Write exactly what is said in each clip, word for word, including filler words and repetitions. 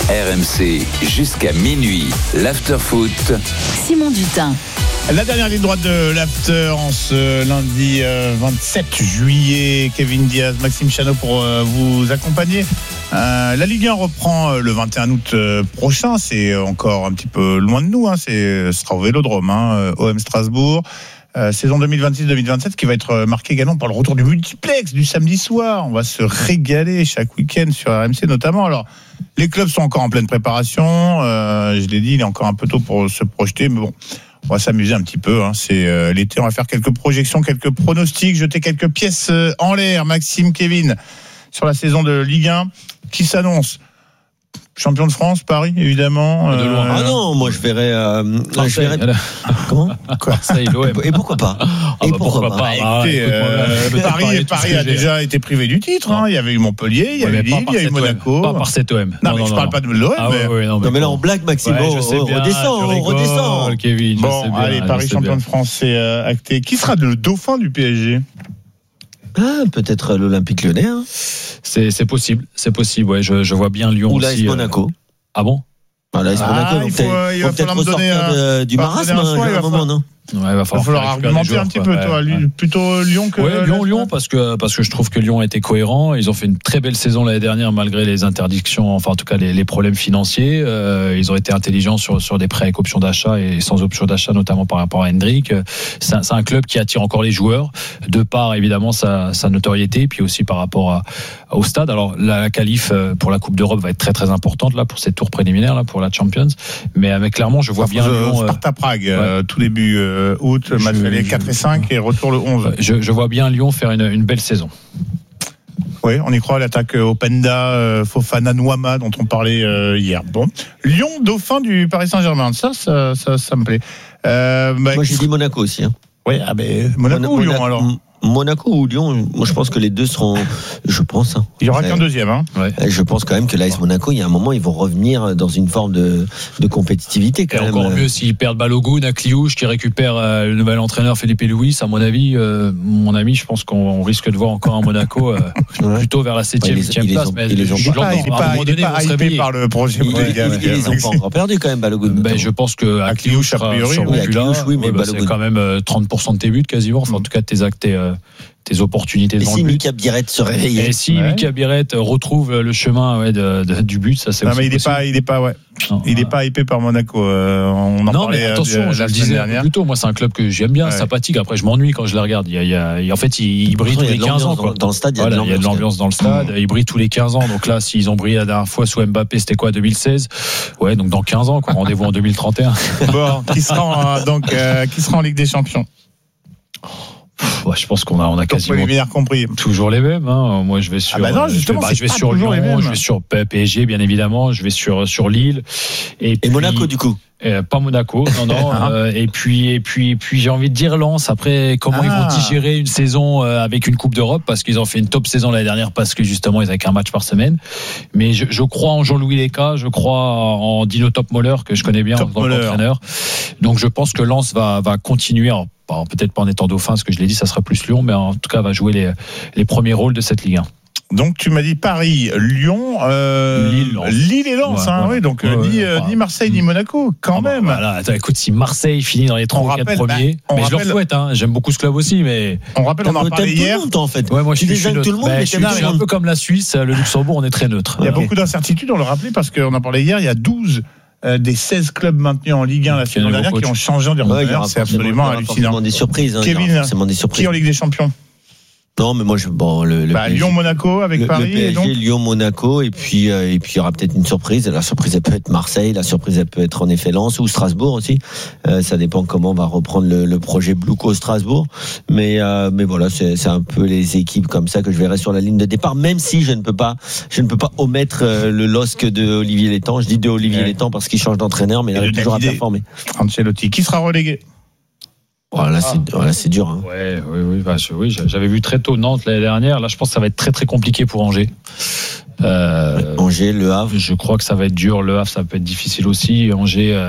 R M C jusqu'à minuit. L'after-foot. Simon Dutin. La dernière ligne droite de l'after en ce lundi vingt-sept juillet. Kevin Diaz, Maxime Chano pour vous accompagner. Euh, la Ligue un reprend le vingt et un août prochain. C'est encore un petit peu loin de nous. Hein. C'est, ce sera au Vélodrome, hein, O M Strasbourg. Euh, saison deux mille vingt-six deux mille vingt-sept qui va être marquée également par le retour du multiplex du samedi soir. On va se régaler chaque week-end sur R M C notamment. Alors, les clubs sont encore en pleine préparation. Euh, je l'ai dit, il est encore un peu tôt pour se projeter, mais bon, on va s'amuser un petit peu. Hein. C'est euh, l'été, on va faire quelques projections, quelques pronostics, jeter quelques pièces euh, en l'air. Maxime, Kevin, sur la saison de Ligue un qui s'annonce. Champion de France, Paris, évidemment. De loin. Euh... Ah non, moi je verrais. Euh, Marseille, je verrais... Comment Quoi Marseille, l'O M. Et pourquoi pas ah Et bah pourquoi, pourquoi pas, pas bah, écoutez, euh, Paris, Paris, Paris a déjà été privé du titre. Hein. Il y avait eu Montpellier, il y avait Lille, il y a eu Monaco. Pas par cet O M. Non, non mais non, je ne parle pas de l'O M. Ah, mais... ouais, non, mais, non, mais là on blague, Maxime. Ouais, oh, oh, bien, redescend, on redescend. Kevin, bon, bien, allez, Paris champion bien. de France, c'est euh, acté. Qui sera le dauphin du P S G? Ah, peut-être l'Olympique Lyonnais. Hein. C'est, c'est possible, c'est possible. Ouais, je, je vois bien Lyon ou aussi. Ou l'A S Monaco. Euh... Ah bon? Ah, l'A S Monaco, ah, il faut, il va peut-être ressortir de, du marasme à un moment, non? Ouais, il va falloir, il va falloir argumenter un petit peu, ouais, toi. Ouais. Plutôt Lyon que. Ouais, Lyon, Lyon, parce que parce que je trouve que Lyon a été cohérent. Ils ont fait une très belle saison l'année dernière malgré les interdictions, enfin en tout cas les, les problèmes financiers. Euh, ils ont été intelligents sur sur des prêts avec option d'achat et sans option d'achat, notamment par rapport à Hendrick. C'est un, c'est un club qui attire encore les joueurs, de par évidemment sa, sa notoriété, puis aussi par rapport à, au stade. Alors la, la qualif pour la Coupe d'Europe va être très très importante là pour cette tour préliminaire là pour la Champions. Mais avec Clermont, je vois ça bien Lyon. Sparta Prague, ouais. euh, tout début euh, août, match aller quatre et cinq et retour le onze. Je, je vois bien Lyon faire une, une belle saison. Oui, on y croit à l'attaque Openda, euh, Fofana, Nouama dont on parlait euh, hier. Bon, Lyon, dauphin du Paris Saint-Germain, ça, ça, ça, ça me plaît. Euh, bah, moi, j'ai dit Monaco aussi. Hein. Oui, ah ben Monaco Mon- ou Lyon alors. Monaco ou Lyon, moi je pense que les deux seront, je pense. Hein. Il n'y aura qu'un deuxième. Hein. Ouais. Je pense quand même que l'A S Monaco, il y a un moment, ils vont revenir dans une forme de, de compétitivité quand Et même. Encore mieux s'ils perdent Balogun à Cliouche, qui récupère euh, le nouvel entraîneur Felipe Luis. À mon avis, euh, mon ami, je pense qu'on risque de voir encore un Monaco euh, ouais. plutôt vers la septième, huitième ouais, place. Ont, mais ils les ont il pas. Il n'est pas, il pas hypé par le projet. Ils les ont pas encore perdu quand même, Balogun. Ben, je pense que à Cliouche, a priori, oui, mais c'est quand même trente pour cent de tes buts quasiment. Enfin, en tout cas, de tes actes. Tes opportunités et dans si le but. Mika Biret se réveillait. Et si ouais. Mika Biret retrouve le chemin ouais, de, de, du but, ça c'est non, aussi mais il n'est pas, il est pas, ouais. Non, il n'est ouais. pas hypé par Monaco. Euh, on en non, parlait mais attention, la, je la le disais dernière. Plutôt, moi c'est un club que j'aime bien, ouais. sympathique. Après, je m'ennuie quand je le regarde. Il y a, il y a, il, en fait, il, il brille tous les quinze ans. Quoi. Dans le stade, il y a, voilà, de, il y a de l'ambiance dans le stade. Mmh. Il brille tous les quinze ans. Donc là, s'ils ont brillé la dernière fois sous Mbappé, c'était quoi, deux mille seize? Ouais, donc dans quinze ans, quoi. Rendez-vous en deux mille trente et un. Bon, qui sera en, donc, euh, qui sera en Ligue des Champions? Ouais, je pense qu'on a, on a quasiment compris. toujours les mêmes. Hein. Moi, je vais sur, ah bah non, justement, je vais, bah, je vais sur Lyon, je vais sur P S G, bien évidemment, je vais sur sur Lille et, et puis, Monaco du coup. Euh, pas Monaco, non, non. euh, et puis, et puis, et puis, j'ai envie de dire Lens. Après, comment ah. ils vont digérer une saison euh, avec une Coupe d'Europe, parce qu'ils ont fait une top saison l'année dernière, parce que justement, ils avaient qu'un match par semaine. Mais je, je crois en Jean-Louis Léca, je crois en Dino Topmoller, que je connais bien en tant qu'entraîneur. Donc, je pense que Lens va va continuer. Alors, peut-être pas en étant dauphin, ce que je l'ai dit, ça sera plus Lyon, mais en tout cas, va jouer les les premiers rôles de cette Ligue un. Donc tu m'as dit Paris, Lyon, euh, Lille, Lens. Lille et Lens, ouais, hein, ouais. Oui, donc ouais, ni, ouais, ni Marseille ni Monaco, quand ah, même. Bah, voilà. Attends, écoute, si Marseille finit dans les trois ou quatre premiers, bah, mais rappelle, je leur souhaite, hein, j'aime beaucoup ce club aussi, mais on rappelle, on en parlait hier. Monde, en fait. Ouais, moi je suis, je suis tout le monde, bah, mais je suis, je suis un peu comme la Suisse, le Luxembourg, on est très neutre. Il y a okay. beaucoup d'incertitudes, on le rappelait parce qu'on en parlait hier. Il y a douze Euh, des seize clubs maintenus en Ligue un la saison dernière qui ont changé en directeur. Ouais, c'est absolument hallucinant. Des surprises, hein, Kevin, des surprises. Qui en Ligue des Champions? Non, mais moi, je, bon, le, le bah, P S G, Lyon-Monaco avec le, Paris. Le P S G, et donc Lyon-Monaco, et puis, euh, et puis il y aura peut-être une surprise. La surprise, elle peut être Marseille, la surprise, elle peut être en effet Lens ou Strasbourg aussi. Euh, ça dépend comment on va reprendre le, le projet Bluco Strasbourg. Mais, euh, mais voilà, c'est, c'est un peu les équipes comme ça que je verrai sur la ligne de départ, même si je ne peux pas, je ne peux pas omettre euh, le L O S C de Olivier Létang. Je dis de Olivier ouais. Létang parce qu'il change d'entraîneur, mais il arrive toujours à performer. Ancelotti, qui sera relégué? Voilà, c'est, ah. voilà, c'est dur. Hein. Ouais, oui, oui, bah, je, oui, j'avais vu très tôt Nantes l'année dernière. Là, je pense que ça va être très, très compliqué pour Angers. Euh, Angers, Le Havre. Je crois que ça va être dur. Le Havre, ça peut être difficile aussi. Angers, euh,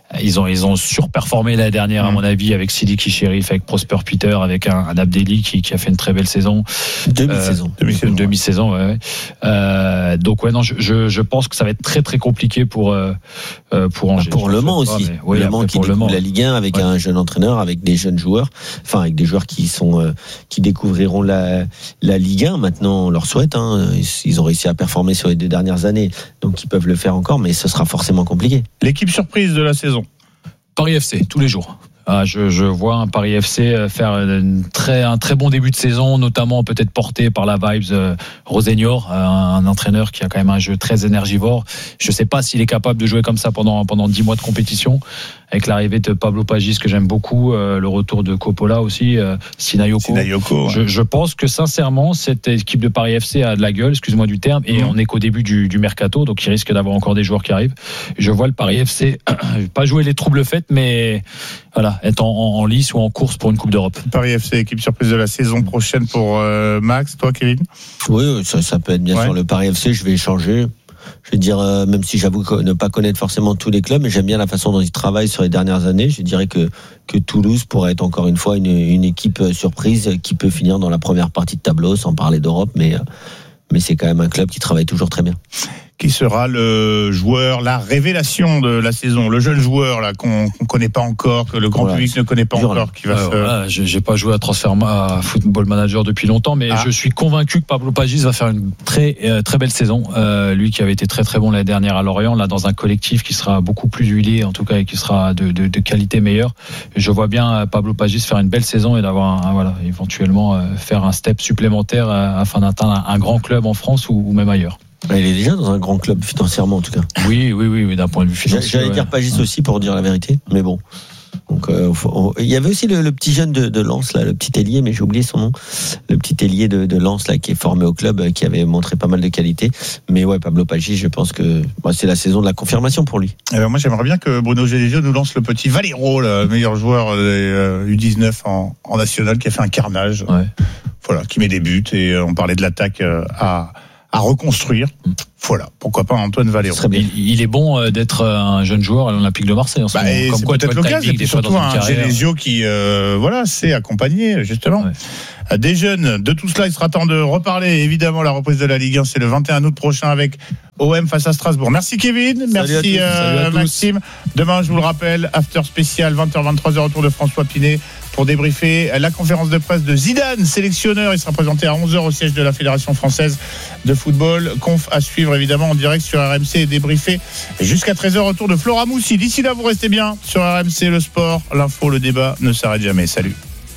Ils ont, ils ont surperformé l'année dernière, à mon avis, avec Sidiki Chérif, avec Prosper Peter, avec un, un Abdelli qui, qui a fait une très belle saison. Demi-saison. Euh, demi-saison, demi-saison, ouais. ouais. Euh, donc, ouais, non, je, je, je pense que ça va être très, très compliqué pour, euh, pour Angers. Pour Le Mans aussi. Mais, oui, Le Mans qui découvre la Ligue un avec ouais. un jeune entraîneur, avec des jeunes joueurs, enfin, avec des joueurs qui sont, euh, qui découvriront la, la Ligue un. Maintenant, on leur souhaite, hein. Ils ont réussi à performer sur les deux dernières années. Donc, ils peuvent le faire encore, mais ce sera forcément compliqué. L'équipe surprise de la saison. Paris F C, tous les jours. Ah, je, je vois un Paris F C faire une très, un très bon début de saison, notamment peut-être porté par la vibes euh, Rosenior, un, un entraîneur qui a quand même un jeu très énergivore. Je ne sais pas s'il est capable de jouer comme ça pendant pendant dix mois de compétition. Avec l'arrivée de Pablo Pagis que j'aime beaucoup, euh, le retour de Coppola aussi, euh, Sinayoko. Sinayoko ouais. je, je pense que sincèrement cette équipe de Paris F C a de la gueule, excuse-moi du terme, et mmh. on est qu'au début du, du mercato, donc il risque d'avoir encore des joueurs qui arrivent. Je vois le Paris F C pas jouer les troubles faites, mais voilà, être en, en, en lice ou en course pour une Coupe d'Europe. Paris F C, équipe surprise de la saison prochaine pour euh, Max. Toi, Kevin? Oui, ça, ça peut être bien ouais. sûr le Paris F C. Je vais échanger. Je vais dire, euh, même si j'avoue ne pas connaître forcément tous les clubs, mais j'aime bien la façon dont ils travaillent sur les dernières années. Je dirais que, que Toulouse pourrait être encore une fois une, une équipe surprise qui peut finir dans la première partie de tableau, sans parler d'Europe, mais, mais c'est quand même un club qui travaille toujours très bien. Qui sera le joueur, la révélation de la saison, le jeune joueur là qu'on ne connaît pas encore, que le grand voilà, public ne connaît pas encore, là. qui va euh, se... voilà, j'ai pas joué à Transfer à Football Manager depuis longtemps, mais ah. je suis convaincu que Pablo Pagis va faire une très euh, très belle saison. Euh, lui qui avait été très très bon l'année dernière à Lorient, là dans un collectif qui sera beaucoup plus huilé, en tout cas, et qui sera de, de, de qualité meilleure. Je vois bien Pablo Pagis faire une belle saison et d'avoir un, un, voilà, éventuellement euh, faire un step supplémentaire euh, afin d'atteindre un, un grand club en France ou, ou même ailleurs. Il est déjà dans un grand club financièrement en tout cas. Oui, oui, oui, oui d'un point de vue financier. J'allais ouais. dire Pagis aussi pour dire la vérité, mais bon. Donc, euh, faut, il y avait aussi le, le petit jeune de, de Lens là, le petit ailier, mais j'ai oublié son nom. Le petit ailier de, de Lens là qui est formé au club, euh, qui avait montré pas mal de qualité. Mais ouais, Pablo Pagis, je pense que bah, c'est la saison de la confirmation pour lui. Alors moi, j'aimerais bien que Bruno Genesio nous lance le petit Valero, le meilleur joueur des euh, U dix-neuf en, en national, qui a fait un carnage. Ouais. Voilà, qui met des buts et euh, on parlait de l'attaque euh, à à reconstruire. Voilà, pourquoi pas Antoine Valero. Il, il est bon d'être un jeune joueur à l'Olympique de Marseille en ce bah, moment. Comme c'est quoi, peut-être l'occasion, et surtout fois dans un Genesio qui euh, voilà, sait accompagner justement ouais. des jeunes. De tout cela, il sera temps de reparler. Évidemment, la reprise de la Ligue un, c'est le vingt et un août prochain avec O M face à Strasbourg. Merci Kevin, merci euh, Maxime. Demain, je vous le rappelle, after spécial vingt heures vingt-trois heures autour de François Pinet pour débriefer la conférence de presse de Zidane, sélectionneur. Il sera présenté à onze heures au siège de la Fédération française de football. Conf à suivre évidemment en direct sur R M C et débriefé jusqu'à treize heures autour de Flora Moussi. D'ici là, vous restez bien sur R M C, le sport, l'info, le débat ne s'arrête jamais. Salut.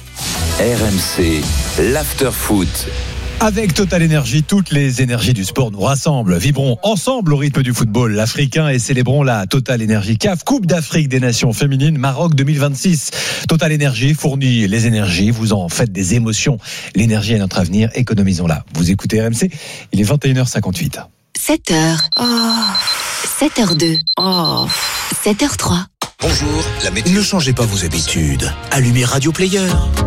R M C, l'after foot. Avec Total Energy, toutes les énergies du sport nous rassemblent. Vibrons ensemble au rythme du football africain et célébrons la Total Energy C A F Coupe d'Afrique des Nations féminines Maroc deux mille vingt-six. Total Energy fournit les énergies, vous en faites des émotions. L'énergie est notre avenir, économisons-la. Vous écoutez R M C, il est vingt et une heures cinquante-huit. sept heures. Oh. sept heures deux. Oh. sept heures trois. Bonjour, la météo. Ne changez pas vos habitudes. Allumez Radio Player.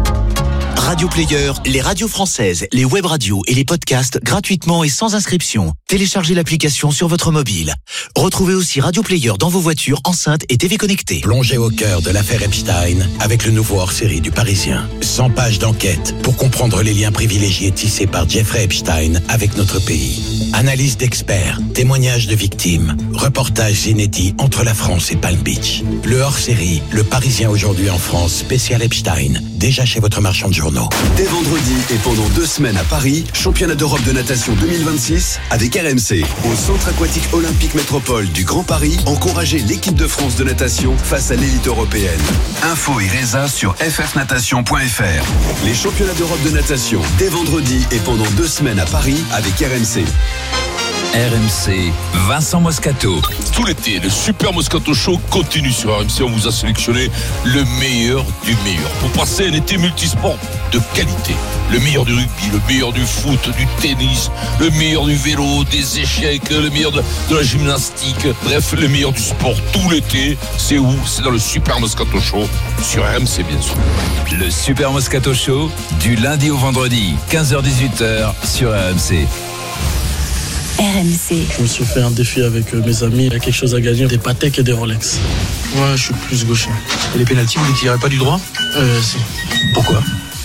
Radio Player, les radios françaises, les web radios et les podcasts gratuitement et sans inscription. Téléchargez l'application sur votre mobile. Retrouvez aussi Radio Player dans vos voitures, enceintes et T V connectées. Plongez au cœur de l'affaire Epstein avec le nouveau hors-série du Parisien. cent pages d'enquête pour comprendre les liens privilégiés tissés par Jeffrey Epstein avec notre pays. Analyse d'experts, témoignages de victimes, reportages inédits entre la France et Palm Beach. Le hors-série, le Parisien aujourd'hui en France, spécial Epstein, déjà chez votre marchand de journaux. Dès vendredi et pendant deux semaines à Paris, championnat d'Europe de natation deux mille vingt-six avec R M C. Au Centre aquatique olympique métropole du Grand Paris, encouragez l'équipe de France de natation face à l'élite européenne. Info et résa sur f f natation point f r. Les championnats d'Europe de natation dès vendredi et pendant deux semaines à Paris avec R M C. R M C, Vincent Moscato. Tout l'été, le Super Moscato Show continue sur R M C. On vous a sélectionné le meilleur du meilleur pour passer un été multisport de qualité. Le meilleur du rugby, le meilleur du foot, du tennis, le meilleur du vélo, des échecs, le meilleur de, de la gymnastique. Bref, le meilleur du sport tout l'été. C'est où? C'est dans le Super Moscato Show sur R M C, bien sûr. Le Super Moscato Show, du lundi au vendredi, quinze heures dix-huit heures sur R M C. R M C. Je me suis fait un défi avec mes amis. Il y a quelque chose à gagner, des Patek et des Rolex. Ouais, je suis plus gaucher. Et les pénaltys, vous ne tirez pas du droit ? Euh, si. Pourquoi ?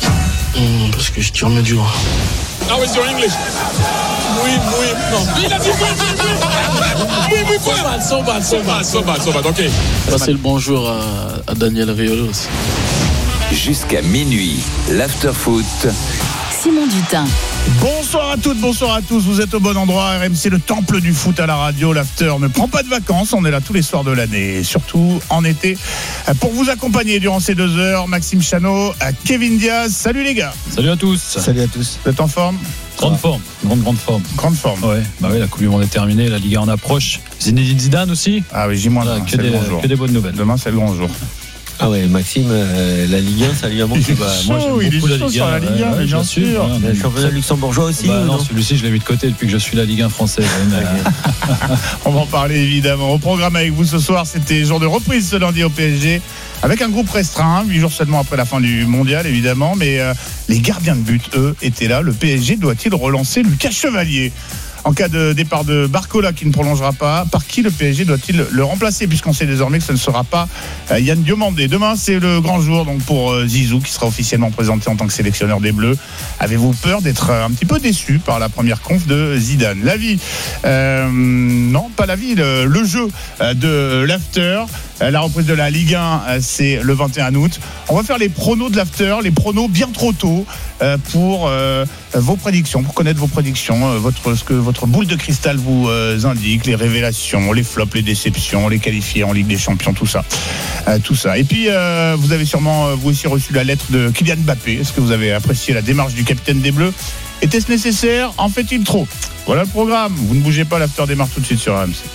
Hum, Parce que je tire mieux du droit. How is your English? Oui, oui, non. Il a dit oui, oui, oui. Oui, oui, quoi? So bad, so bad, so bad, so bad, ok. Passer le bonjour à, à Daniel Riolo aussi. Jusqu'à minuit, l'after-foot. Simon Dutin. Bonsoir à toutes, bonsoir à tous. Vous êtes au bon endroit. R M C, le temple du foot à la radio. L'after ne prend pas de vacances. On est là tous les soirs de l'année, surtout en été. Pour vous accompagner durant ces deux heures, Maxime Chano, Kevin Diaz. Salut les gars. Salut à tous. Salut à tous. Vous êtes en forme ? Grande forme, grande grande forme. Grande forme. Ouais, bah ouais, la Coupe du Monde est terminée, la Ligue un en approche. Zinedine Zidane aussi. Ah oui, J-un, voilà, c'est que, le des, grand jour. que des bonnes nouvelles. Demain, c'est le grand jour. Ah ouais, Maxime, euh, la Ligue un, ça lui a manqué. Bah, moi, j'aime il est beaucoup la chaud Ligue sur un. la Ligue un, ouais, mais bien sûr. sûr. Ouais, Le championnat luxembourgeois aussi. bah, ou non, non celui-ci, je l'ai mis de côté depuis que je suis la Ligue un française. Mais, euh, On va en parler évidemment. Au programme avec vous ce soir, c'était jour de reprise ce lundi au P S G. Avec un groupe restreint, huit jours seulement après la fin du mondial évidemment. Mais euh, les gardiens de but, eux, étaient là. Le P S G doit-il relancer Lucas Chevalier ? En cas de départ de Barcola qui ne prolongera pas, par qui le P S G doit-il le remplacer, puisqu'on sait désormais que ce ne sera pas euh, Yann Diomandé. Demain, c'est le grand jour donc pour euh, Zizou qui sera officiellement présenté en tant que sélectionneur des Bleus. Avez-vous peur d'être euh, un petit peu déçu par la première conf de Zidane ? L'avis euh, non, pas l'avis, le, le jeu euh, de l'after. Euh, la reprise de la Ligue un, euh, c'est le vingt et un août. On va faire les pronos de l'after, les pronos bien trop tôt euh, pour euh, vos prédictions, pour connaître vos prédictions, euh, votre, ce que votre boule de cristal vous euh, indique, les révélations, les flops, les déceptions, les qualifiés en Ligue des Champions, tout ça. Euh, tout ça. Et puis, euh, vous avez sûrement, vous aussi, reçu la lettre de Kylian Mbappé. Est-ce que vous avez apprécié la démarche du capitaine des Bleus ? Était-ce nécessaire ? En fait-il trop ? Voilà le programme. Vous ne bougez pas, l'after démarre tout de suite sur R M C.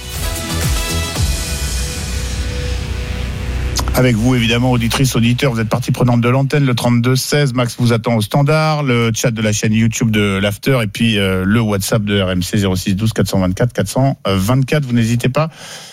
Avec vous, évidemment, auditrices, auditeurs, vous êtes partie prenante de l'antenne, le trente-deux seize. Max vous attend au standard, le chat de la chaîne YouTube de l'After et puis euh, le WhatsApp de R M C zéro six douze quatre cent vingt-quatre quatre cent vingt-quatre. Vous n'hésitez pas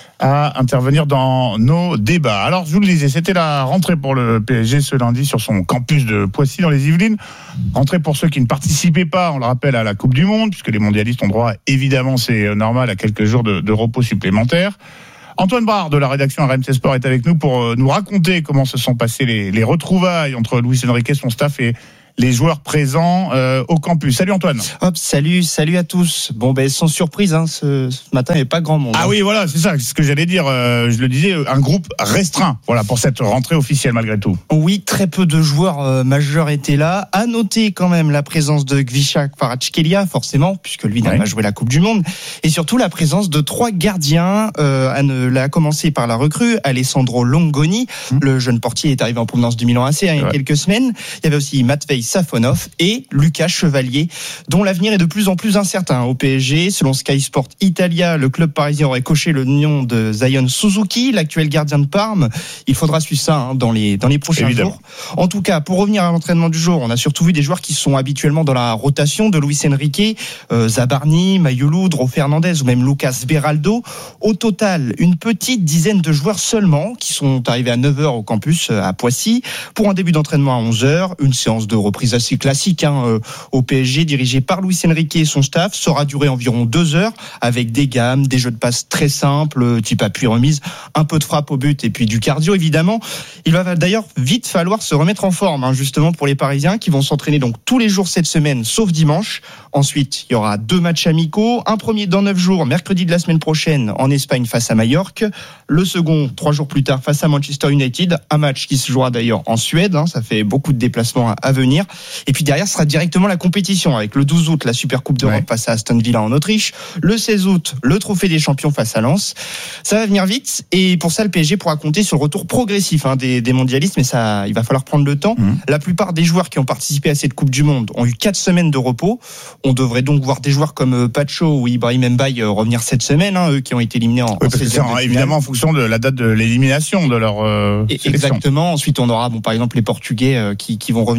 à intervenir dans nos débats. Alors, je vous le disais, c'était la rentrée pour le P S G ce lundi sur son campus de Poissy dans les Yvelines. Rentrée pour ceux qui ne participaient pas, on le rappelle, à la Coupe du Monde, puisque les mondialistes ont droit, évidemment, c'est normal, à quelques jours de, de repos supplémentaires. Antoine Brard de la rédaction R M C Sport est avec nous pour nous raconter comment se sont passées les, les retrouvailles entre Luis Enrique, son staff et les joueurs présents euh, au campus. Salut Antoine. Hop, salut, salut à tous. Bon, ben sans surprise, hein, ce, ce matin, il n'y avait pas grand monde. Ah hein. oui, voilà, c'est ça, c'est ce que j'allais dire. Euh, je le disais, un groupe restreint. Voilà pour cette rentrée officielle malgré tout. Oui, très peu de joueurs euh, majeurs étaient là. À noter quand même la présence de Gvisha Kvaratskhelia, forcément, puisque lui n'a ouais. pas joué la Coupe du Monde, et surtout la présence de trois gardiens. Euh, à ne, là, à commencer par la recrue, Alessandro Longoni, mmh. le jeune portier est arrivé en provenance du Milan A C hein, il y a ouais. quelques semaines. Il y avait aussi Matvei Safonov et Lucas Chevalier, dont l'avenir est de plus en plus incertain au P S G. Selon Sky Sport Italia, le club parisien aurait coché le nom de Zion Suzuki, l'actuel gardien de Parme. Il faudra suivre ça hein, dans les dans les prochains Évidemment. jours. En tout cas, pour revenir à l'entraînement du jour, on a surtout vu des joueurs qui sont habituellement dans la rotation de Luis Enrique, euh, Zabarni, Mayulu, Dro Fernandez ou même Lucas Beraldo. Au total, une petite dizaine de joueurs seulement qui sont arrivés à neuf heures au campus à Poissy pour un début d'entraînement à onze heures, une séance de reprise assez classique hein, euh, au P S G dirigé par Luis Enrique et son staff. Ça aura duré environ deux heures avec des gammes, des jeux de passe très simples, type appui-remise, un peu de frappe au but et puis du cardio évidemment. Il va d'ailleurs vite falloir se remettre en forme hein, justement pour les Parisiens qui vont s'entraîner donc tous les jours cette semaine sauf dimanche. Ensuite, il y aura deux matchs amicaux, un premier dans neuf jours, mercredi de la semaine prochaine en Espagne face à Majorque, le second trois jours plus tard face à Manchester United, un match qui se jouera d'ailleurs en Suède, hein, ça fait beaucoup de déplacements à venir. Et puis derrière, ce sera directement la compétition avec le douze août, la Super Coupe d'Europe ouais. face à Aston Villa en Autriche, le seize août, le Trophée des Champions face à Lens. Ça va venir vite et pour ça, le P S G pourra compter sur le retour progressif hein, des, des mondialistes, mais ça, il va falloir prendre le temps. Mmh. La plupart des joueurs qui ont participé à cette Coupe du Monde ont eu quatre semaines de repos. On devrait donc voir des joueurs comme Pacho ou Ibrahim Mbaye revenir cette semaine, hein, eux qui ont été éliminés en, oui, en parce que c'est en, évidemment en fonction de la date de l'élimination de leur euh, sélection. Exactement. Ensuite, on aura bon, par exemple les Portugais euh, qui, qui vont revenir mmh. euh,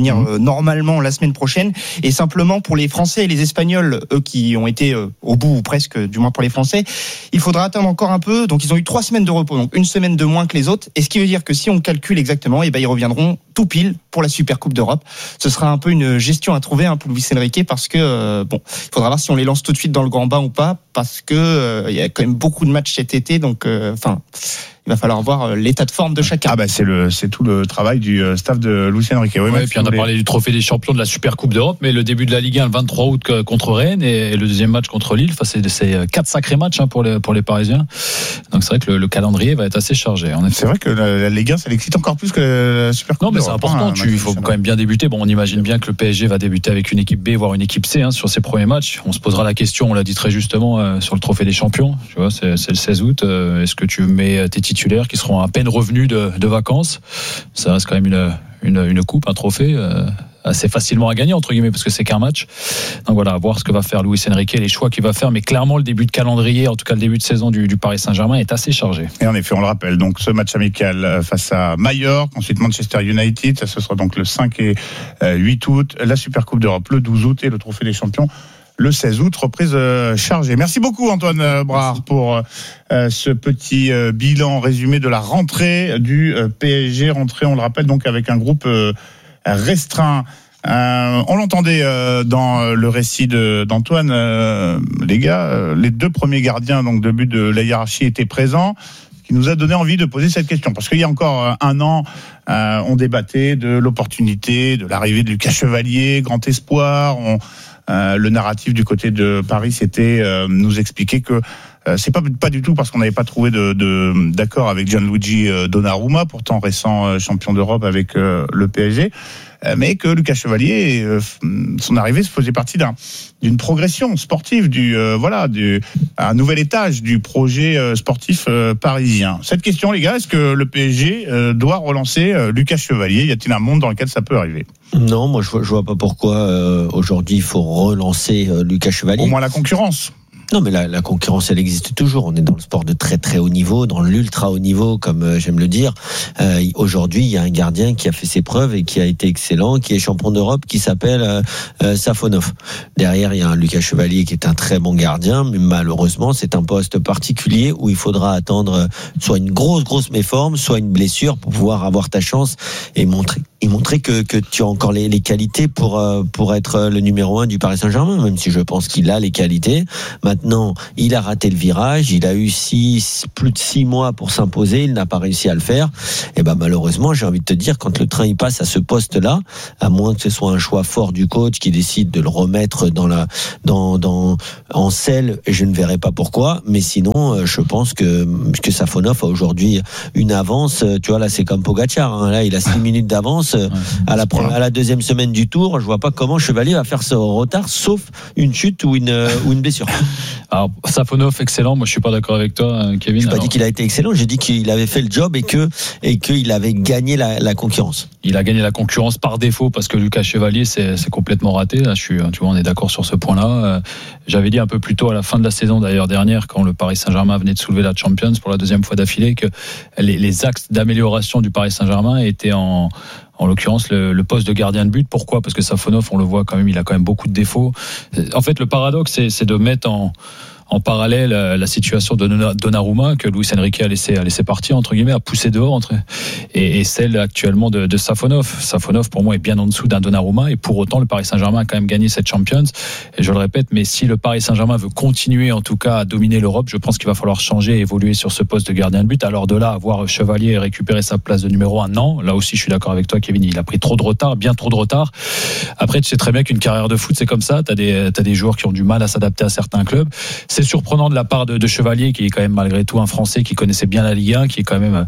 normalement la semaine prochaine. Et simplement pour les Français et les Espagnols, eux qui ont été euh, au bout ou presque, du moins pour les Français, il faudra attendre encore un peu. Donc ils ont eu trois semaines de repos, donc une semaine de moins que les autres. Et ce qui veut dire que si on calcule exactement, et ben ils reviendront tout pile pour la Super Coupe d'Europe. Ce sera un peu une gestion à trouver hein, pour Luis Enrique parce que euh, bon, il faudra voir si on les lance tout de suite dans le grand bain ou pas parce que euh, il y a quand même beaucoup de matchs cet été, donc enfin. Euh, il va falloir voir l'état de forme de chacun. Ah bah c'est le c'est tout le travail du staff de Luis Enrique. Oui, ouais, et puis on a parlé du trophée des champions de la Super Coupe d'Europe, mais le début de la Ligue un le vingt-trois août contre Rennes et le deuxième match contre Lille. Enfin, c'est, c'est quatre sacrés matchs hein, pour les pour les Parisiens. Donc c'est vrai que le, le calendrier va être assez chargé. En effet. C'est vrai que la, la Ligue un ça l'excite encore plus que la Super Coupe. Non, mais d'Europe, c'est important. Hein, tu, il faut quand même bien débuter. Bon, on imagine bien que le P S G va débuter avec une équipe B, voire une équipe C hein, sur ses premiers matchs. On se posera la question, on l'a dit très justement euh, sur le trophée des champions. Tu vois, c'est, c'est le seize août. Euh, est-ce que tu mets tes titulaires qui seront à peine revenus de, de vacances? Ça reste quand même une, une, une coupe, un trophée euh, assez facilement à gagner entre guillemets parce que c'est qu'un match. Donc voilà, à voir ce que va faire Luis Enrique, les choix qu'il va faire. Mais clairement, le début de calendrier, en tout cas le début de saison du, du Paris Saint-Germain est assez chargé. Et en effet, on le rappelle, donc ce match amical face à Majorque, ensuite Manchester United, ça ce sera donc le cinq et huit août, la Super Coupe d'Europe le douze août et le Trophée des Champions le seize août, reprise euh, chargée. Merci beaucoup Antoine euh, Brard pour euh, ce petit euh, bilan résumé de la rentrée du euh, P S G, rentrée, on le rappelle, donc avec un groupe euh, restreint. Euh, on l'entendait euh, dans le récit de, d'Antoine, euh, les gars, euh, les deux premiers gardiens donc de but de la hiérarchie étaient présents, ce qui nous a donné envie de poser cette question, parce qu'il y a encore un an, euh, on débattait de l'opportunité, de l'arrivée de Lucas Chevalier, grand espoir, on Euh, le narratif du côté de Paris, c'était euh, nous expliquer que euh, c'est pas pas du tout parce qu'on n'avait pas trouvé de, de d'accord avec Gianluigi Donnarumma, pourtant récent euh, champion d'Europe avec euh, le P S G, euh, mais que Lucas Chevalier, euh, son arrivée faisait partie d'un, d'une progression sportive, du euh, voilà, du un nouvel étage du projet euh, sportif euh, parisien. Cette question, les gars, est-ce que le P S G euh, doit relancer euh, Lucas Chevalier? Y a-t-il un monde dans lequel ça peut arriver? Non, moi je vois, je vois pas pourquoi euh, aujourd'hui il faut relancer euh, Lucas Chevalier. Au moins la concurrence. Non, mais la, la concurrence, elle existe toujours. On est dans le sport de très très haut niveau, dans l'ultra haut niveau, comme euh, j'aime le dire. Euh, aujourd'hui, il y a un gardien qui a fait ses preuves et qui a été excellent, qui est champion d'Europe, qui s'appelle euh, euh, Safonov. Derrière, il y a un Lucas Chevalier qui est un très bon gardien, mais malheureusement, c'est un poste particulier où il faudra attendre soit une grosse grosse méforme, soit une blessure pour pouvoir avoir ta chance et montrer et montrer que que tu as encore les, les qualités pour euh, pour être le numéro un du Paris Saint-Germain, même si je pense qu'il a les qualités. Maintenant, il a raté le virage, il a eu six, plus de six mois pour s'imposer, il n'a pas réussi à le faire. Et ben malheureusement, j'ai envie de te dire, quand le train il passe à ce poste-là, à moins que ce soit un choix fort du coach qui décide de le remettre dans la dans dans en selle, et je ne verrai pas pourquoi. Mais sinon, je pense que que Safonov a aujourd'hui une avance. Tu vois là, c'est comme Pogacar. Hein, là, il a six minutes d'avance ouais, à la première, à la deuxième semaine du Tour. Je vois pas comment Chevalier va faire ce retard, sauf une chute ou une ou une blessure. Alors, Safonov, excellent. Moi, je suis pas d'accord avec toi, Kevin. Je n'ai pas Alors... dit qu'il a été excellent. J'ai dit qu'il avait fait le job et que et qu'il avait gagné la, la concurrence. Il a gagné la concurrence par défaut parce que Lucas Chevalier, c'est, c'est complètement raté. Là, je suis, tu vois, on est d'accord sur ce point-là. J'avais dit un peu plus tôt à la fin de la saison, d'ailleurs dernière, quand le Paris Saint-Germain venait de soulever la Champions pour la deuxième fois d'affilée, que les, les axes d'amélioration du Paris Saint-Germain étaient en En l'occurrence, le, le poste de gardien de but. Pourquoi ? Parce que Safonov, on le voit quand même, il a quand même beaucoup de défauts. En fait, le paradoxe, c'est, c'est de mettre en, en parallèle la situation de Donnarumma, que Luis Enrique a laissé, a laissé partir, entre guillemets, a poussé dehors, entre, et, et celle actuellement de, de Safonov. Safonov, pour moi, est bien en dessous d'un Donnarumma, et pour autant, le Paris Saint-Germain a quand même gagné cette Champions. Et je le répète, mais si le Paris Saint-Germain veut continuer, en tout cas, à dominer l'Europe, je pense qu'il va falloir changer et évoluer sur ce poste de gardien de but. Alors de là, avoir Chevalier récupérer sa place de numéro un, non. Là aussi, je suis d'accord avec toi, Kevin, il a pris trop de retard, bien trop de retard. Après, tu sais très bien qu'une carrière de foot, c'est comme ça. T'as des, t'as des joueurs qui ont du mal à s'adapter à certains clubs. C'est surprenant de la part de, de Chevalier, qui est quand même malgré tout un Français qui connaissait bien la Ligue un, qui est quand même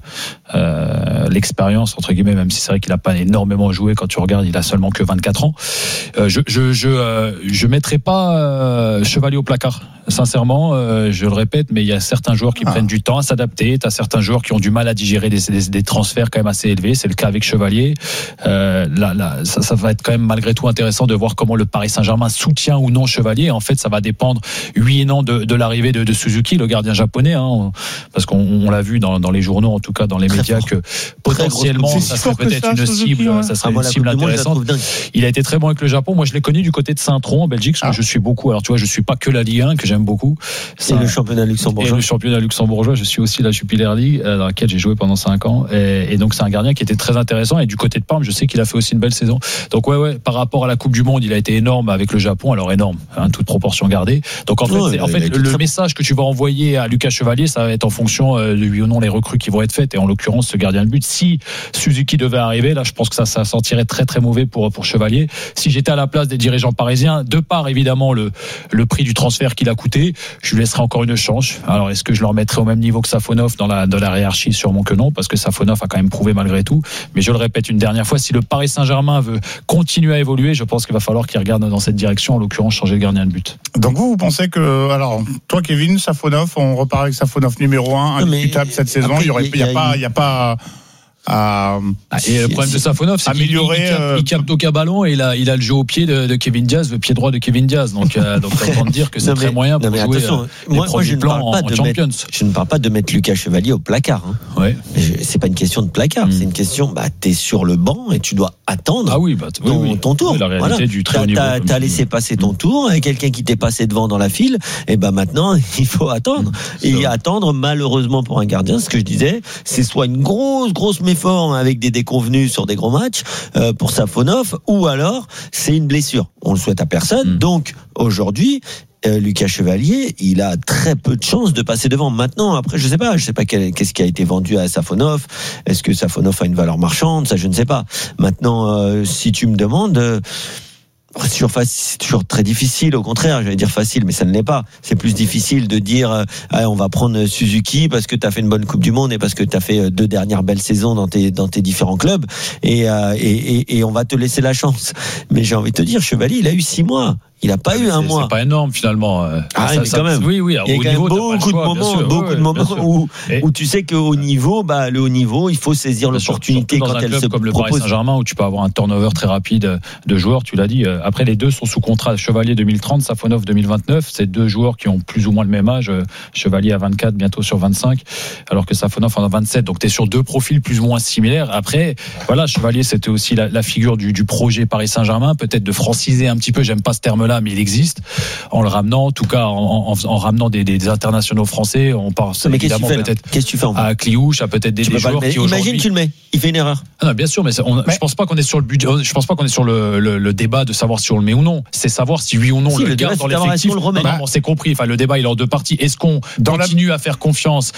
euh, l'expérience, entre guillemets, même si c'est vrai qu'il n'a pas énormément joué. Quand tu regardes, il a seulement que vingt-quatre ans. Euh, je je je, euh, je mettrai pas euh, Chevalier au placard. Sincèrement, euh, je le répète, mais il y a certains joueurs qui ah. prennent du temps à s'adapter. Tu as certains joueurs qui ont du mal à digérer des, des, des transferts quand même assez élevés. C'est le cas avec Chevalier. Euh, là, là, ça, ça va être quand même malgré tout intéressant de voir comment le Paris Saint-Germain soutient ou non Chevalier. En fait, ça va dépendre, oui et non, de, de l'arrivée de, de Suzuki, le gardien japonais. Hein, parce qu'on on l'a vu dans, dans les journaux, en tout cas dans les Très médias, fort. que potentiellement, ça serait peut-être une Suzuki, cible, ouais. ça serait ah, une cible intéressante. Il a été très bon avec le Japon. Moi, je l'ai connu du côté de Saint-Tron en Belgique, parce ah. que je suis beaucoup. Alors, tu vois, je suis pas que la Ligue un, que j'aime beaucoup. C'est le championnat luxembourgeois. Et le championnat luxembourgeois, je suis aussi la Jupiler League, dans laquelle j'ai joué pendant cinq ans. Et, et donc, c'est un gardien qui était très intéressant. Et du côté de Parme, je sais qu'il a fait aussi une belle saison. Donc, ouais, ouais, par rapport à la Coupe du Monde, il a été énorme avec le Japon. Alors, énorme, hein, toute proportion gardée. Donc, en fait, ouais, en fait le, le message que tu vas envoyer à Lucas Chevalier, ça va être en fonction euh, de oui ou non les recrues qui vont être faites. Et en l'occurrence, ce gardien de but, si Suzuki devait arriver, là, je pense que ça, ça sentirait très, très mauvais pour, pour Chevalier. Si j'étais à la place des dirigeants parisiens, de part, évidemment, le, le prix du transfert qu'il a coûté, je lui laisserai encore une chance. Alors, est-ce que je le remettrai au même niveau que Safonov dans la, dans la hiérarchie? Sûrement que non, parce que Safonov a quand même prouvé malgré tout. Mais je le répète une dernière fois, si le Paris Saint-Germain veut continuer à évoluer, je pense qu'il va falloir qu'il regarde dans cette direction, en l'occurrence, changer de gardien de but. Donc vous, vous pensez que, alors, toi, Kevin, Safonov, on repart avec Safonov numéro un, indiscutable cette saison. Après, il n'y a, y a, y a pas, il n'y a pas. À, ah, et le problème de Safonov, c'est améliorer, qu'il il, il, il capte aucun ballon et il a, il a le jeu au pied de, de Kevin Diaz, le pied droit de Kevin Diaz. Donc, euh, donc autant dire que c'est non, très mais, moyen pour non, jouer euh, moi, moi, je ne parle en, pas en de Champions. Mettre, je ne parle pas de mettre Lucas Chevalier au placard. Hein. Ouais. Je, c'est pas une question de placard, mmh. c'est une question. Bah, t'es sur le banc et tu dois attendre. Ah oui, bah, ton, oui, oui. ton tour. Oui, la réalité voilà. du très t'as, haut niveau. T'as, t'as laissé passer ton tour et quelqu'un qui t'est passé devant dans la file. Et ben bah, maintenant, il faut attendre. Mmh. Et attendre, malheureusement pour un gardien, ce que je disais, c'est soit une grosse, grosse méforme avec des déconvenus sur des gros matchs euh, pour Safonov, ou alors c'est une blessure. On le souhaite à personne. Mmh. Donc aujourd'hui, euh, Lucas Chevalier, il a très peu de chances de passer devant. Maintenant, après, je sais pas, je sais pas quel, qu'est-ce qui a été vendu à Safonov. Est-ce que Safonov a une valeur marchande? Ça, je ne sais pas. Maintenant, euh, si tu me demandes. Euh, Surface, c'est toujours très difficile. Au contraire, j'allais dire facile, mais ça ne l'est pas. C'est plus difficile de dire euh, ah, on va prendre Suzuki parce que tu as fait une bonne Coupe du Monde et parce que tu as fait deux dernières belles saisons dans tes dans tes différents clubs et, euh, et et et on va te laisser la chance. Mais j'ai envie de te dire, Chevalier, il a eu six mois. Il n'a pas mais eu un c'est, mois. C'est pas énorme finalement. Ah, ça, mais ça, quand même. Oui, oui. Il y a quand même beaucoup de moments, beaucoup ouais, de moments où, où tu sais qu'au niveau, bah, le haut niveau, il faut saisir l'opportunité quand elle se comme le propose. Paris Saint-Germain où tu peux avoir un turnover très rapide de joueurs. Tu l'as dit. Après, les deux sont sous contrat. Chevalier deux mille trente, Safonov deux mille vingt-neuf. C'est deux joueurs qui ont plus ou moins le même âge. Chevalier à vingt-quatre, bientôt sur vingt-cinq, alors que Safonov en a vingt-sept. Donc, tu es sur deux profils plus ou moins similaires. Après, voilà, Chevalier, c'était aussi la, la figure du, du projet Paris Saint-Germain, peut-être de franciser un petit peu. J'aime pas ce terme-là, mais il existe. En le ramenant, en tout cas en, en, en ramenant des, des internationaux français, on pense mais évidemment qu'est-ce peut-être qu'est-ce que tu fais en à Cliouche, à peut-être des, des joueurs qui aujourd'hui. Imagine tu le mets, il fait une erreur. Ah non, bien sûr, mais, on, mais je pense pas qu'on est sur le budget, je pense pas qu'on est sur le, le, le débat de savoir si on le met ou non. C'est savoir si oui ou non si, le, le garde dans l'effectif. Le remet. Non, non, on s'est compris. Enfin, le débat il est en deux parties. Est-ce qu'on dans continue la... à faire confiance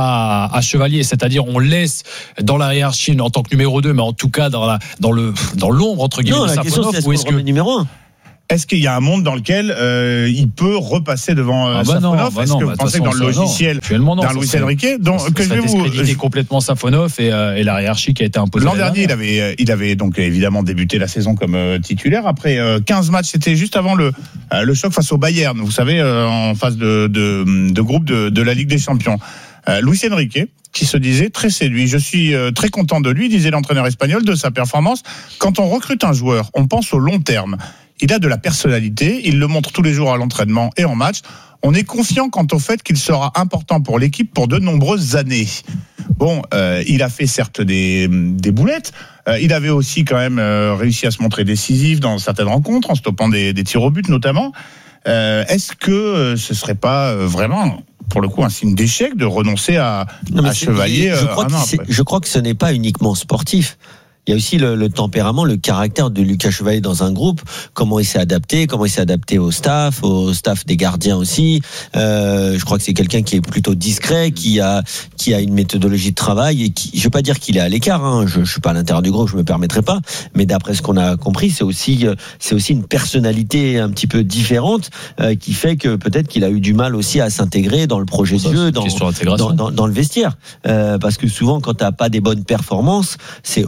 à, à Chevalier, c'est-à-dire on laisse dans la hiérarchie en tant que numéro deux, mais en tout cas dans la dans le dans l'ombre entre guillemets. Non, la question c'est est-ce que numéro un. Est-ce qu'il y a un monde dans lequel euh, il peut repasser devant euh, ah bah Safonov non, bah Est-ce non, que bah vous pensez que dans le logiciel non, d'un Luis Enrique, donc ça, que ça je vais vous discréditer complètement Safonov et, euh, et la hiérarchie qui a été imposée. L'an dernier, il avait, il avait donc évidemment débuté la saison comme euh, titulaire. Après euh, quinze matchs, c'était juste avant le euh, le choc face au Bayern. Vous savez, euh, en phase de de, de groupe de, de la Ligue des Champions. Euh, Luis Enrique, qui se disait très séduit. Je suis euh, très content de lui, disait l'entraîneur espagnol, de sa performance. Quand on recrute un joueur, on pense au long terme. Il a de la personnalité, il le montre tous les jours à l'entraînement et en match. On est confiant quant au fait qu'il sera important pour l'équipe pour de nombreuses années. Bon, euh, il a fait certes des, des boulettes. Euh, il avait aussi quand même euh, réussi à se montrer décisif dans certaines rencontres, en stoppant des, des tirs au but notamment. Euh, est-ce que euh, ce serait pas euh, vraiment, pour le coup, un signe d'échec de renoncer à, non, à Chevalier je, crois euh, je crois que ce n'est pas uniquement sportif. Il y a aussi le, le tempérament, le caractère de Lucas Chevalier dans un groupe, comment il s'est adapté, comment il s'est adapté au staff, au staff des gardiens aussi. Euh, je crois que c'est quelqu'un qui est plutôt discret, qui a qui a une méthodologie de travail et qui, je veux pas dire qu'il est à l'écart. Hein, je, je suis pas à l'intérieur du groupe, je me permettrai pas. Mais d'après ce qu'on a compris, c'est aussi c'est aussi une personnalité un petit peu différente euh, qui fait que peut-être qu'il a eu du mal aussi à s'intégrer dans le projet de jeu, dans dans, dans dans le vestiaire. Euh, parce que souvent, quand t'as pas des bonnes performances, c'est aussi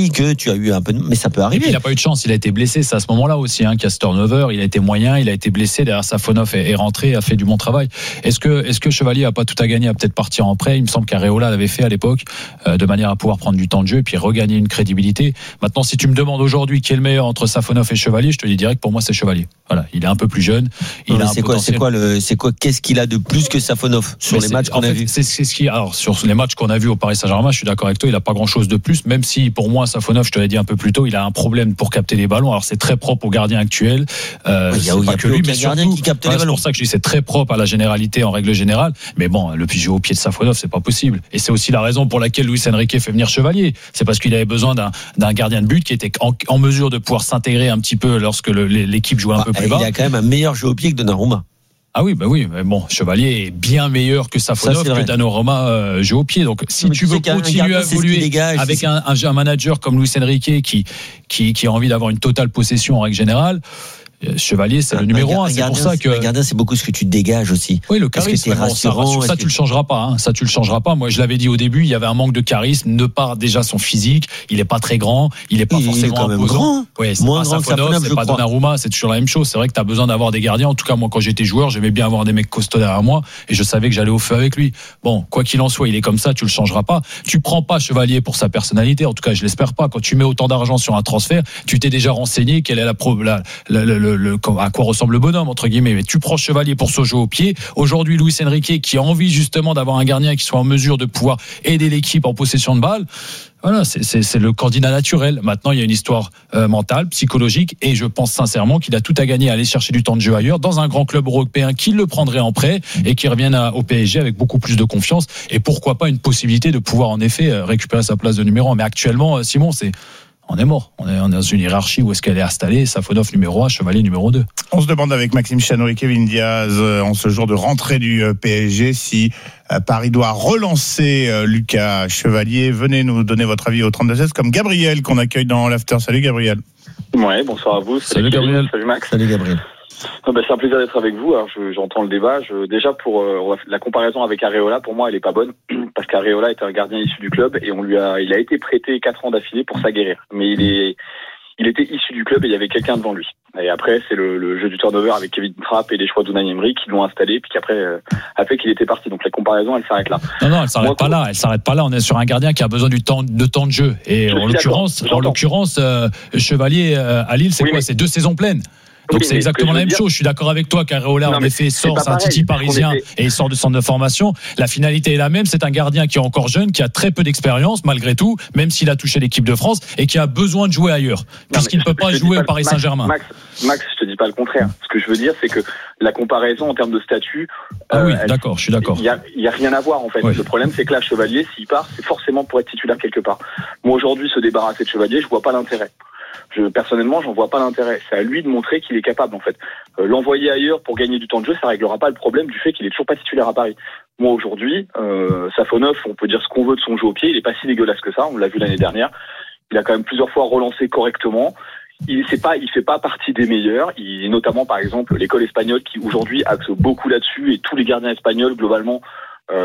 dit que tu as eu un peu de... mais ça peut arriver. Et puis, il n'a pas eu de chance, il a été blessé, c'est à ce moment-là aussi, hein, qu'il y a ce turnover, il a été moyen, il a été blessé, derrière Safonov est, est rentré, a fait du bon travail. Est-ce que, est-ce que Chevalier a pas tout à gagner à peut-être partir en prêt? Il me semble qu'Areola l'avait fait à l'époque, euh, de manière à pouvoir prendre du temps de jeu et puis regagner une crédibilité. Maintenant, si tu me demandes aujourd'hui qui est le meilleur entre Safonov et Chevalier, je te dis direct, pour moi, c'est Chevalier. Voilà, il est un peu plus jeune. Il non, a un c'est quoi, c'est quoi le, c'est quoi, qu'est-ce qu'il a de plus que Safonov sur mais les matchs qu'on a vus? C'est, c'est ce qui, alors, sur les matchs qu'on a vus au Paris Saint-Germain, je suis d'accord avec toi, il a pas grand chose de plus, même si, pour moi, Safonov, je te l'ai dit un peu plus tôt, il a un problème pour capter les ballons. Alors, c'est très propre au gardien actuel. Euh, il y a, il y a que lui, mais surtout, gardien qui capte voilà, les ballons. C'est pour ça que je dis c'est très propre à la généralité en règle générale. Mais bon, le jeu au pied de Safonov, c'est pas possible. Et c'est aussi la raison pour laquelle Luis Enrique fait venir Chevalier. C'est parce qu'il avait besoin d'un, d'un gardien de but qui était en, en mesure de pouvoir s'intégrer un petit peu lorsque le, l'équipe jouait un bah, peu plus bas. Il a quand même un meilleur jeu au pied que Donnarumma. Ah oui, bah oui, mais bon, Chevalier est bien meilleur que Safonov, que Donnarumma euh, joue au pied. Donc, si tu veux continuer à évoluer dégage, avec un, un, un manager comme Luis Enrique qui, qui, qui a envie d'avoir une totale possession en règle générale, Chevalier, c'est un, le numéro un. un c'est gardien, pour ça que. Un gardien, c'est beaucoup ce que tu dégages aussi. Oui, le charisme. Bon, rassurant, ça, ça, tu le changeras pas. Hein. Ça, tu le changeras pas. Moi, je l'avais dit au début, il y avait un manque de charisme. De par déjà son physique, il est pas très grand, il est pas il forcément est quand même imposant. Grand. Ouais, c'est moins pas grand Safonov, que Safonov, c'est pas Donnarumma, c'est toujours la même chose. C'est vrai que tu as besoin d'avoir des gardiens. En tout cas, moi, quand j'étais joueur, j'aimais bien avoir des mecs costauds derrière moi, et je savais que j'allais au feu avec lui. Bon, quoi qu'il en soit, il est comme ça, tu le changeras pas. Tu prends pas Chevalier pour sa personnalité. En tout cas, je l'espère pas. Quand tu mets autant d'argent sur un transfert, tu t'es déjà renseigné quelle est la, la, la, la, la, la à quoi ressemble le bonhomme entre guillemets. Mais tu prends Chevalier pour ce jeu au pied. Aujourd'hui, Luis Enrique qui a envie justement d'avoir un gardien qui soit en mesure de pouvoir aider l'équipe en possession de balle. Voilà, c'est, c'est, c'est le candidat naturel. Maintenant, il y a une histoire euh, mentale, psychologique, et je pense sincèrement qu'il a tout à gagner à aller chercher du temps de jeu ailleurs, dans un grand club européen qui le prendrait en prêt et qui revienne à, au P S G avec beaucoup plus de confiance. Et pourquoi pas une possibilité de pouvoir en effet récupérer sa place de numéro un. Mais actuellement, Simon, c'est on est mort. On est, on est dans une hiérarchie où est-ce qu'elle est installée. Safonov numéro un, Chevalier numéro deux. On se demande avec Maxime Chano et Kevin Diaz en ce jour de rentrée du P S G si Paris doit relancer Lucas Chevalier. Venez nous donner votre avis au trente-deux seize comme Gabriel qu'on accueille dans l'after. Salut Gabriel. Ouais, bonsoir à vous. Salut, Salut Gabriel. Salut Max. Salut Gabriel. Non, ben, c'est un plaisir d'être avec vous. Alors, je, j'entends le débat. Je, déjà, pour euh, la comparaison avec Areola, pour moi, elle est pas bonne parce qu'Areola est un gardien issu du club et on lui a, il a été prêté quatre ans d'affilée pour s'aguerrir. Mais il est, il était issu du club et il y avait quelqu'un devant lui. Et après, c'est le, le jeu du turnover avec Kevin Trapp et les choix d'Unai Emery qui l'ont installé, puis qu'après, euh, après qu'il était parti. Donc la comparaison, elle s'arrête là. Non, non, elle s'arrête moi, pas là. Elle s'arrête pas là. On est sur un gardien qui a besoin du temps, de temps de jeu. Et en l'occurrence, en l'occurrence, euh, Chevalier euh, à Lille, c'est oui, quoi? C'est deux saisons pleines. Donc oui, c'est exactement la même dire... chose. Je suis d'accord avec toi qu'Areola en effet sort, c'est un titi parisien était... et il sort de centre de formation. La finalité est la même. C'est un gardien qui est encore jeune, qui a très peu d'expérience malgré tout, même s'il a touché l'équipe de France et qui a besoin de jouer ailleurs, non, puisqu'il ne peut pas jouer au Paris Max, Saint-Germain. Max, Max, je te dis pas le contraire. Ce que je veux dire, c'est que la comparaison en termes de statut. Ah euh, oui, elle, d'accord, je suis d'accord. Il y a, il y a rien à voir en fait. Oui. Le problème, c'est que là, Chevalier, s'il part, c'est forcément pour être titulaire quelque part. Moi aujourd'hui, se débarrasser de Chevalier, je vois pas l'intérêt. Je, personnellement, j'en vois pas l'intérêt. C'est à lui de montrer qu'il est capable, en fait. Euh, l'envoyer ailleurs pour gagner du temps de jeu, ça réglera pas le problème du fait qu'il est toujours pas titulaire à Paris. Moi, aujourd'hui, euh, Safonov, on peut dire ce qu'on veut de son jeu au pied, il est pas si dégueulasse que ça, on l'a vu l'année dernière. Il a quand même plusieurs fois relancé correctement. Il c'est pas, il fait pas partie des meilleurs. Il, notamment, par exemple, l'école espagnole qui aujourd'hui axe beaucoup là-dessus et tous les gardiens espagnols, globalement,